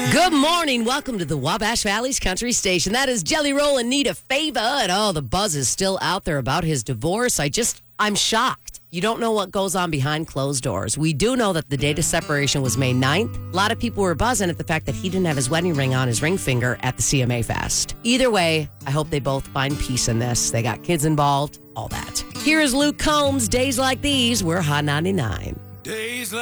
Good morning. Welcome to the Wabash Valley's Country Station. That is Jelly Roll and Need a Favor. And the buzz is still out there about his divorce. I'm shocked. You don't know what goes on behind closed doors. We do know that the date of separation was May 9th. A lot of people were buzzing at the fact that he didn't have his wedding ring on his ring finger at the CMA Fest. Either way, I hope they both find peace in this. They got kids involved, all that. Here is Luke Combs, Days Like These. We're Hot 99. Days like